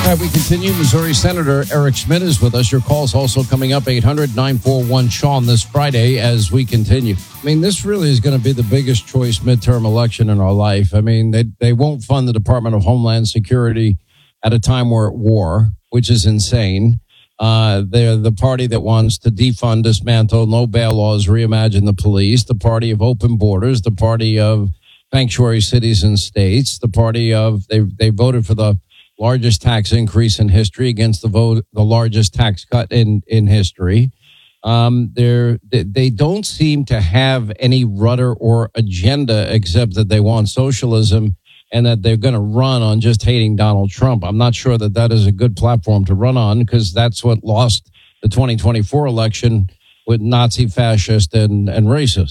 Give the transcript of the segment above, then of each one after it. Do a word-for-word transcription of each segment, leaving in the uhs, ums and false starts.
All right, we continue. Missouri Senator Eric Schmitt is with us. Your call's also coming up, eight hundred, nine four one, Sean, this Friday as we continue. I mean, this really is going to be the biggest choice midterm election in our life. I mean, they, they won't fund the Department of Homeland Security at a time we're at war, which is insane. Uh, they're the party that wants to defund, dismantle, no bail laws, reimagine the police, the party of open borders, the party of sanctuary cities and states, the party of, they they voted for the largest tax increase in history against the vote, the largest tax cut in, in history. Um, they're, they don't seem to have any rudder or agenda except that they want socialism and that they're going to run on just hating Donald Trump. I'm not sure that that is a good platform to run on because that's what lost the twenty twenty-four election with Nazi, fascist, and, and racist.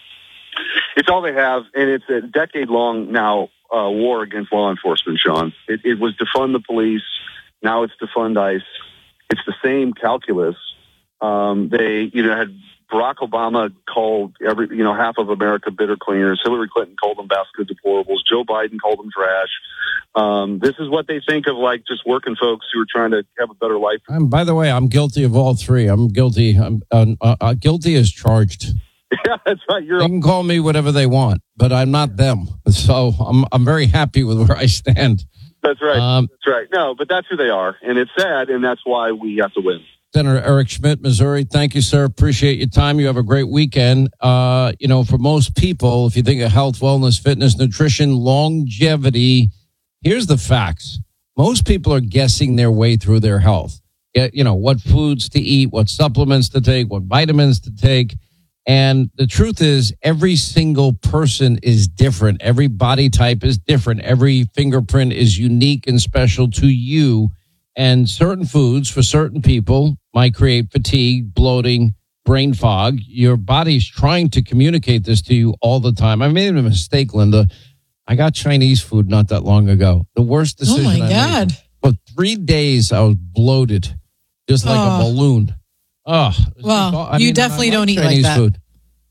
It's all they have, and it's a decade-long now Uh, war against law enforcement, Sean. It, it was to fund the police. Now it's to fund ICE. It's the same calculus. Um, they, you know, had Barack Obama called every, you know, half of America bitter cleaners. Hillary Clinton called them basket deplorables. Joe Biden called them trash. Um, this is what they think of, like, just working folks who are trying to have a better life. Um, by the way, I'm guilty of all three. I'm guilty. I'm uh, uh, guilty as charged. Yeah, that's right. You're they can call me whatever they want, but I'm not them. So I'm I'm very happy with where I stand. That's right. Um, that's right. No, but that's who they are, and it's sad, and that's why we have to win. Senator Eric Schmitt, Missouri. Thank you, sir. Appreciate your time. You have a great weekend. Uh, you know, for most people, if you think of health, wellness, fitness, nutrition, longevity, here's the facts. Most people are guessing their way through their health. You know, what foods to eat, what supplements to take, what vitamins to take. And the truth is, every single person is different. Every body type is different. Every fingerprint is unique and special to you. And certain foods for certain people might create fatigue, bloating, brain fog. Your body's trying to communicate this to you all the time. I made a mistake, Linda. I got Chinese food not that long ago. The worst decision Oh, my I God. made. For three days, I was bloated, just like Oh. a balloon. Oh, Well, all, I you mean, definitely I like don't eat Chinese like that. Food.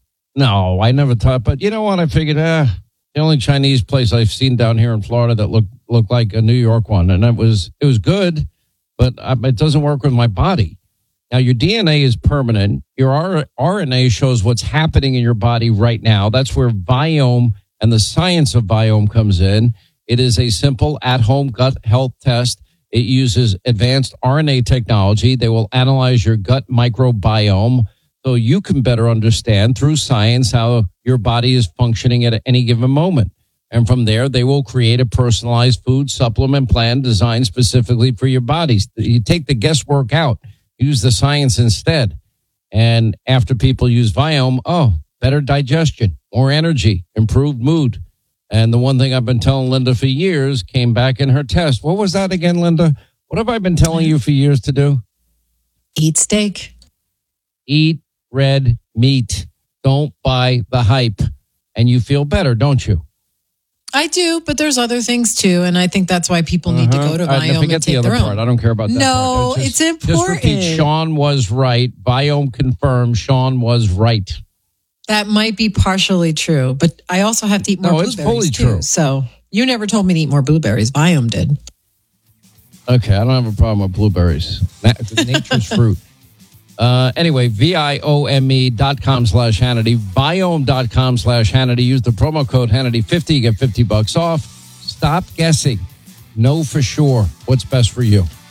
No, I never thought. But you know what? I figured, uh, the only Chinese place I've seen down here in Florida that looked looked like a New York one, and it was it was good, but uh, it doesn't work with my body. Now, your D N A is permanent. Your R- RNA shows what's happening in your body right now. That's where Viome and the science of Viome comes in. It is a simple at-home gut health test. It uses advanced R N A technology. They will analyze your gut microbiome so you can better understand through science how your body is functioning at any given moment. And from there, they will create a personalized food supplement plan designed specifically for your bodies. You take the guesswork out, use the science instead. And after people use Viome, oh, better digestion, more energy, improved mood. And the one thing I've been telling Linda for years came back in her test. What was that again, Linda? What have I been telling you for years to do? Eat steak. Eat red meat. Don't buy the hype. And you feel better, don't you? I do, but there's other things too, and I think that's why people need Uh-huh. to go to All right, now Viome forget and the take other their part. own. I don't care about that No, part. Just- it's Just repeat, important. Sean was right. Viome confirmed Sean was right. That might be partially true, but I also have to eat more No, it's blueberries fully too. true. So you never told me to eat more blueberries. Viome did. Okay, I don't have a problem with blueberries. Na- Nature's fruit. Uh, anyway, V-I-O-M-E dot com slash Hannity, Viome dot com slash Hannity. Use the promo code Hannity fifty. You get fifty bucks off. Stop guessing. Know for sure what's best for you.